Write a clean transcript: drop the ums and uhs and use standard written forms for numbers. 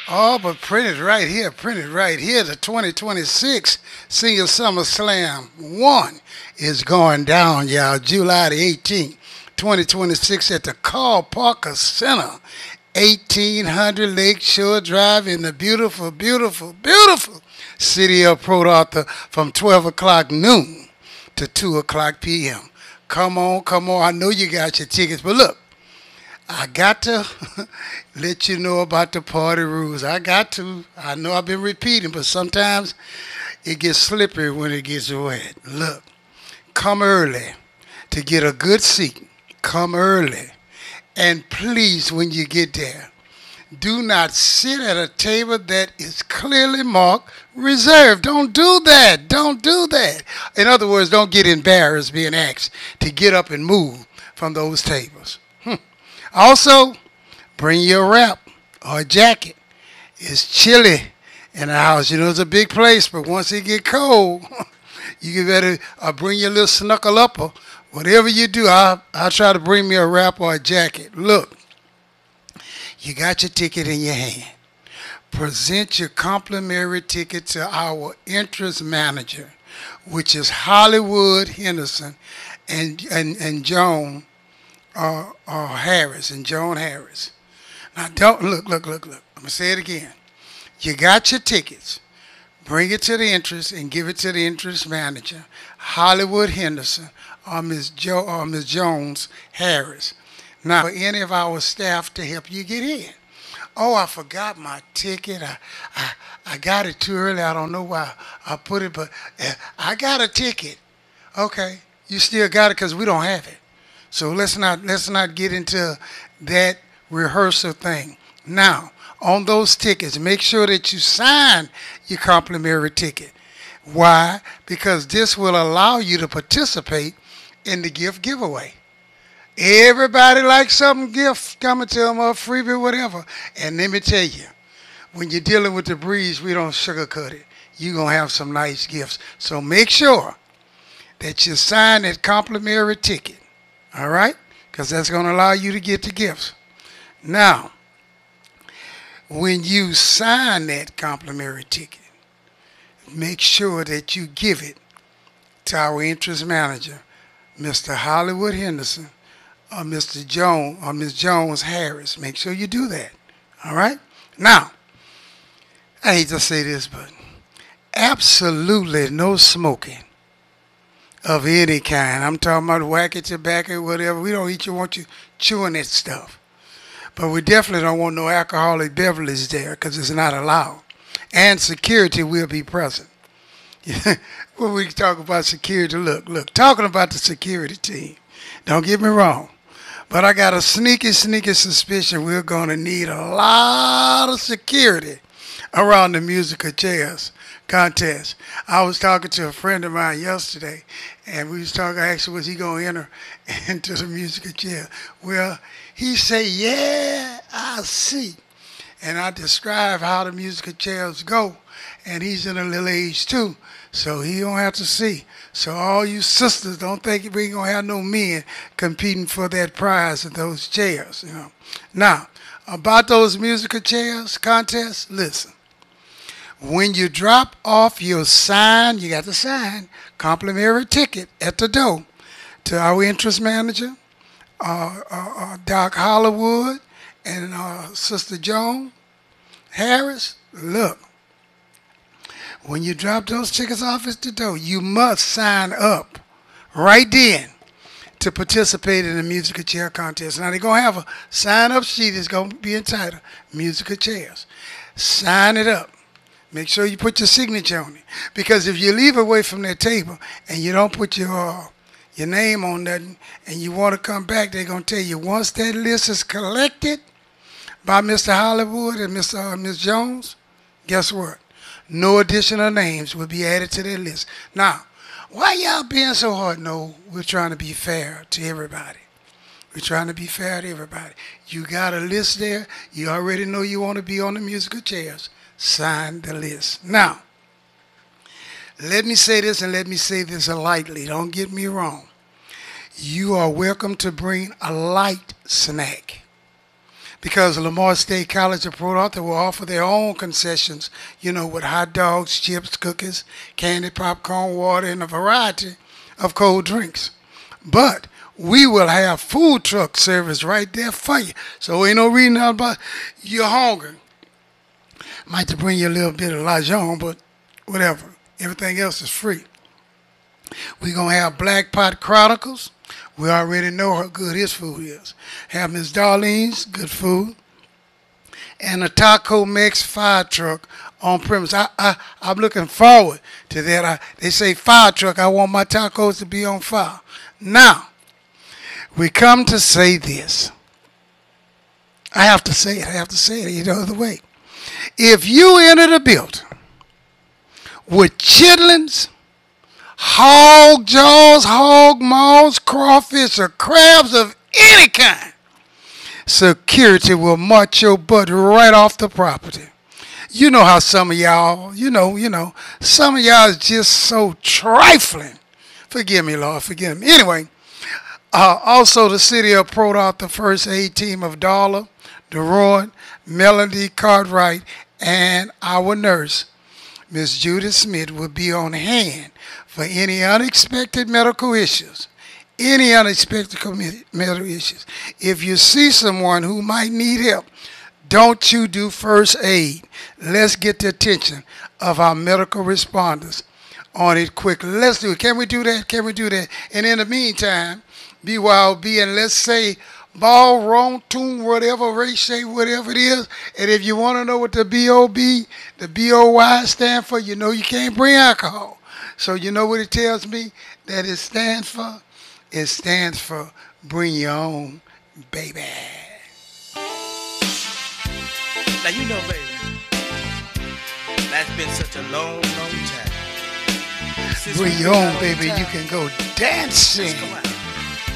Oh, but printed right here. The 2026 Senior Summer Slam 1 is going down, y'all, July the 18th, 2026 at the Carl Parker Center, 1800 Lakeshore Drive in the beautiful, beautiful, beautiful city of Port Arthur from 12 o'clock noon to 2 o'clock p.m. Come on, come on. I know you got your tickets, but look, I got to let you know about the party rules. I got to. I know I've been repeating, but sometimes it gets slippery when it gets wet. Look, come early to get a good seat. Come early. And please, when you get there, do not sit at a table that is clearly marked reserved. Don't do that. Don't do that. In other words, don't get embarrassed being asked to get up and move from those tables. Also, bring your wrap or a jacket. It's chilly in the house. You know, it's a big place, but once it get cold, you better bring your little snuckle upper. Whatever you do, I'll try to bring me a wrap or a jacket. Look, you got your ticket in your hand. Present your complimentary ticket to our interest manager, which is Hollywood Henderson and Joan Harris and Joan Harris. Now don't look. I'm gonna say it again. You got your tickets. Bring it to the interest and give it to the interest manager, Hollywood Henderson or Miss Jones Harris. Now for any of our staff to help you get in. Oh, I forgot my ticket. I got it too early. I don't know why I put it, but I got a ticket. Okay, you still got it because we don't have it. So let's not get into that rehearsal thing. Now, on those tickets, make sure that you sign your complimentary ticket. Why? Because this will allow you to participate in the gift giveaway. Everybody likes something gift coming to them or freebie, whatever. And let me tell you, when you're dealing with the breeze, we don't sugarcoat it. You're going to have some nice gifts. So make sure that you sign that complimentary ticket. All right? Because that's going to allow you to get the gifts. Now, when you sign that complimentary ticket, make sure that you give it to our interest manager, Mr. Hollywood Henderson, or Mr. Jones or Ms. Jones Harris. Make sure you do that. All right? Now, I hate to say this, but absolutely no smoking of any kind. I'm talking about wacky tobacco, whatever. We don't want you chewing that stuff. But we definitely don't want no alcoholic beverages there because it's not allowed. And security will be present. When we talk about security, look, talking about the security team, don't get me wrong, but I got a sneaky suspicion we're going to need a lot of security around the musical chairs contest. I was talking to a friend of mine yesterday, and we was talking, actually, was he going to enter into the musical chair? Well, he said, yeah, I see. And I described how the musical chairs go, and he's in a little age too, so he don't have to see. So all you sisters don't think we ain't gonna have no men competing for that prize of those chairs, you know. Now, about those musical chairs contests, listen. When you drop off your sign, you got to sign, complimentary ticket at the door to our interest manager, Doc Hollywood, and Sister Joan Harris. Look, when you drop those tickets off at the door, you must sign up right then to participate in the musical chair contest. Now they're gonna have a sign-up sheet that's gonna be entitled "Musical Chairs." Sign it up. Make sure you put your signature on it, because if you leave away from that table and you don't put your name on nothing, and you want to come back, they're gonna tell you once that list is collected by Mr. Hollywood and Miss Jones, guess what? No additional names will be added to that list. Now, why y'all being so hard? No, we're trying to be fair to everybody. We're trying to be fair to everybody. You got a list there. You already know you want to be on the musical chairs. Sign the list. Now, let me say this, and let me say this lightly. Don't get me wrong. You are welcome to bring a light snack. because Lamar State College of Port Arthur will offer their own concessions, with hot dogs, chips, cookies, candy, popcorn, water, and a variety of cold drinks. But we will have food truck service right there for you. So ain't no reason about you're hungry. Might to bring you a little bit of Lajon, but whatever. Everything else is free. We're going to have Black Pot Chronicles. We already know how good his food is. Have Miss Darlene's good food. And a Taco Mex fire truck on premise. I'm looking forward to that. They say fire truck. I want my tacos to be on fire. Now, we come to say this. I have to say it. I have to say it any other way. If you enter the building with chitlins, hog jaws, hog maws, crawfish, or crabs of any kind, security will march your butt right off the property. You know how some of y'all, some of y'all is just so trifling. Forgive me, Lord, forgive me. Anyway, also the city of Port Arthur first aid team of Darla, DeRoy, Melody Cartwright, and our nurse, Miss Judith Smith, will be on hand for any unexpected medical issues. Any unexpected medical issues. If you see someone who might need help, don't you do first aid. Let's get the attention of our medical responders on it quickly. Let's do it. Can we do that? Can we do that? And in the meantime, BYOB, and let's say ball, wrong tune, whatever, race, shape, whatever it is. And if you want to know what the B-O-B, the B-O-Y stand for, you can't bring alcohol. So you know what it tells me that it stands for? It stands for bring your own, baby. Now baby, that's been such a long, long time. Bring your own, baby. You can go dancing.